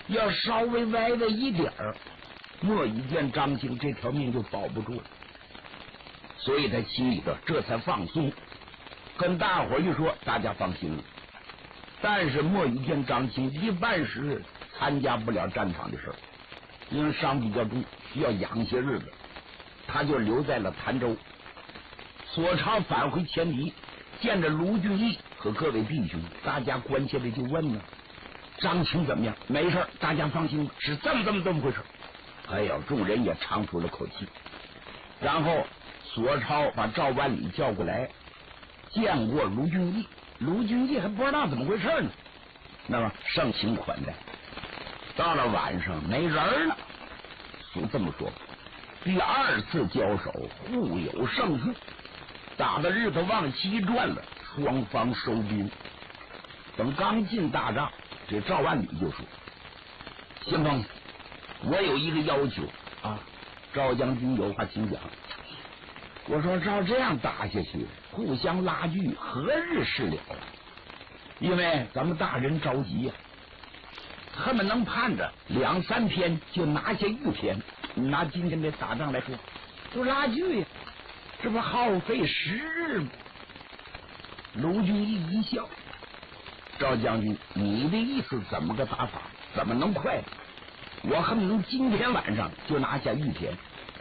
要稍微歪歪一点儿，莫一见张青这条命就保不住了。所以他心里头这才放松，跟大伙一说，大家放心了。但是莫一见张青一半时参加不了战场的事儿，因为伤比较重，需要养些日子，他就留在了潭州。索超返回前敌，见着卢俊义和各位弟兄，大家关切的就问呢：张青怎么样？没事，大家放心，是这么回事。哎呀，众人也长出了口气。然后索超把赵万里叫过来，见过卢俊义。卢俊义还不知道怎么回事呢，那么盛情款待。到了晚上没人了，就这么说，第二次交手互有胜负，打的日头往西转了，双方收兵。等刚进大帐，这赵万里就说：先锋，我有一个要求啊。赵将军有话请讲。我说照这样打下去，互相拉锯，何日是了？因为咱们大人着急呀，他们能盼着2-3天就拿下玉田。拿今天的打仗来说，就拉锯呀，这不耗费10日吗？卢俊义一笑：赵将军，你的意思怎么个打法？怎么能快？我恨不能今天晚上就拿下玉田。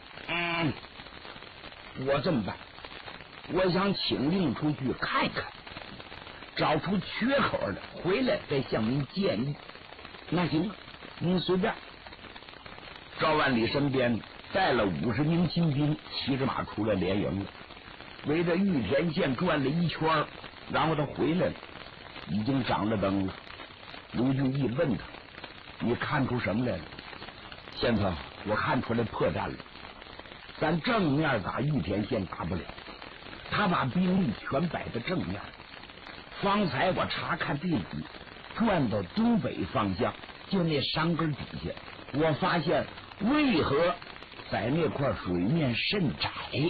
我这么办，我想请令出去看看，找出缺口的，回来再向您建议。那行，您随便。赵万里身边带了50名精兵，骑着马出来连营了，围着玉田县转了一圈，然后他回来了，已经长了灯了。卢俊义问他：你看出什么来了？先生，我看出来破绽了。咱正面打玉田县打不了，他把兵力全摆在正面。方才我查看地理，转到东北方向，就那山根底下，我发现渭河在那块水面甚窄。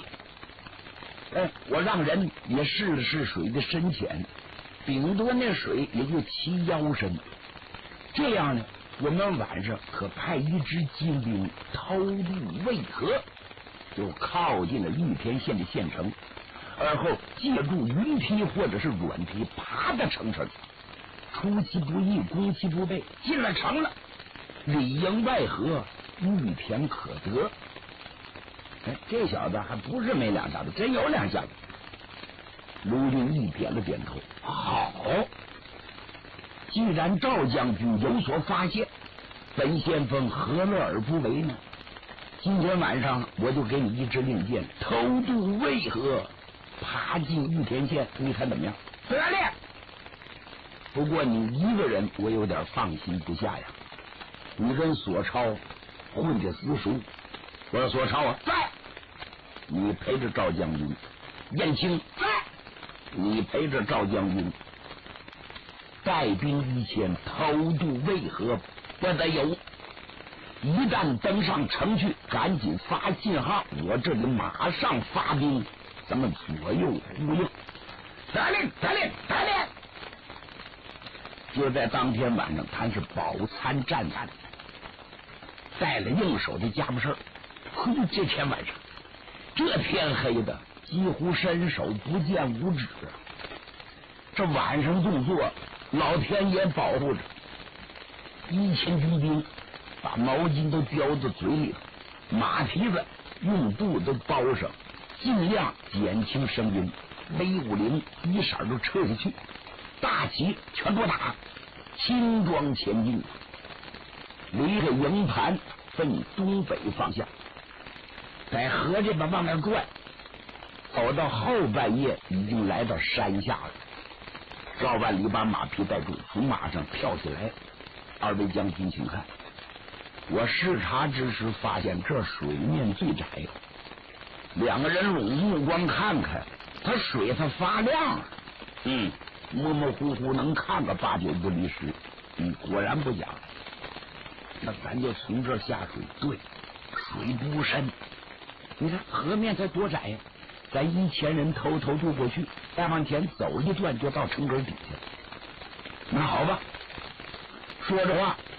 我让人也试了试水的深浅，顶多那水也就齐腰深。这样呢，我们晚上可派一支精兵偷渡渭河，就靠近了玉田县的县城，而后借助云梯或者是软梯爬到城上，出其不意，攻其不备，进了城了，里应外合，玉田可得。这小子还不是没两下子，真有两下子。卢俊义点了点头，好，既然赵将军有所发现，本先锋何乐而不为呢？今天晚上我就给你一支令箭，偷渡渭河，爬进玉田县，你看怎么样？得嘞。不过你一个人我有点放心不下呀。你跟索超混着私塾。我说索超啊，在。你陪着赵将军。燕青在。你陪着赵将军。带兵1000，偷渡渭河，不得有。一旦登上城去，赶紧发信号，我这里马上发兵，咱们左右呼应。得令，得令，得令！就在当天晚上，他是饱餐战饭，带了应手的家伙事儿。这天晚上，这天黑的几乎伸手不见五指。这晚上动作，老天爷保护着，1000军兵把毛巾都叼在嘴里头，马蹄子用布都包上，尽量减轻声音。V50一色都撤下去，大旗全部打，轻装前进。离着营盘奔东北方向，在河这边往那转，走到后半夜已经来到山下了。赵万里把马匹带住，从马上跳起来：二位将军请看，我视察之时发现这水面最窄，两个人拢目光看看，他水它发亮了，模模糊糊能看个8、9不离10。果然不假，那咱就从这下水。对，水不深，你看河面才多窄呀，咱1000人偷偷渡过去，再往前走一段就到城根底下。那好吧，说着话